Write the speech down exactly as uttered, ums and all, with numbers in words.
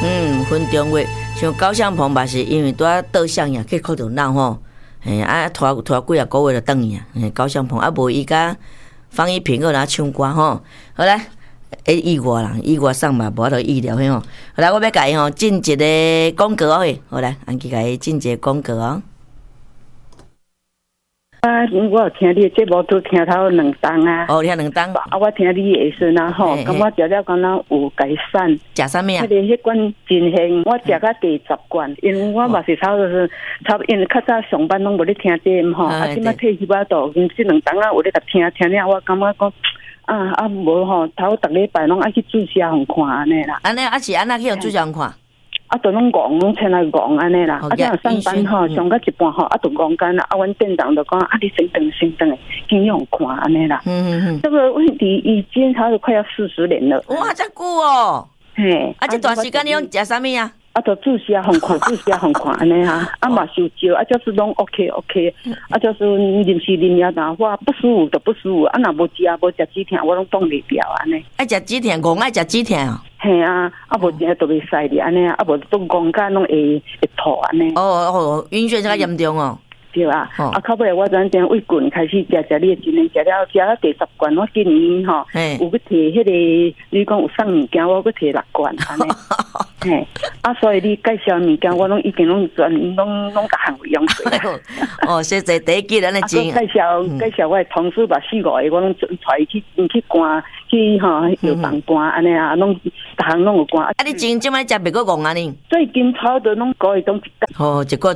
嗯，分中月，像高相棚嘛是因为拄啊倒相呀，去靠着闹吼，嘿啊拖拖几啊个月就转去啊，嘿高相棚啊无伊甲方一平个啦唱歌吼，好来，诶意外啦，意外上嘛无法度意料嘿吼，好来我要甲伊吼进一个广告哦，好来，安去甲伊进一个广告哦。 啊，我有听你节目都听头两档啊。 哦，听两档。 啊，我听你的时呐吼，感觉食了敢若有改善。 食啥物啊？ 迄个迄罐真香，我食到第十罐，因为我嘛是差不多是差，因为较早上班拢无咧听节目吼，啊，即摆退休啊，都因即两档啊有咧甲听听了，我感觉讲啊啊无吼，头逐礼拜拢爱去注射互看安尼啦。 安尼啊是安那去互注射互看？ 啊，都拢戆，拢请来戆安尼啦。啊，即样上班吼，上到一半吼，啊，都戆干啦。啊，阮店长就讲，啊，你先等先等诶，先用看安尼啦。嗯嗯嗯。这个问题已经差不多快要四十年了。 哇，遮久哦。 嘿。 啊，这段时间你用食啥物啊？ 啊，就注射互看，注射互看安尼哈。啊嘛受招，啊就是拢 OK OK。啊就是临时临了淡化，不舒服就不舒服。啊，若无食无食止疼，我拢挡袂掉安尼。 爱食止疼，戆爱食止疼哦。 嘿啊，啊无食都袂使哩安尼啊，啊无都戆干拢会会吐安尼。 哦哦，晕眩较严重哦。 对啊，啊，到尾我转正胃棍开始食食你真诶，食了食了第十罐，我今年吼有去摕迄个，你讲有送物件，我去摕六罐安尼。嘿，啊，所以你介绍物件，我拢已经拢全拢拢甲项会用过。 哦，说这第一季咱咧真。 介绍介绍我同事把四五个，我拢带伊去去灌去吼药房灌安尼啊，拢逐项拢有灌。 啊，你真即摆食别个戆安尼？ 最近差不多拢个月拢一哦，一个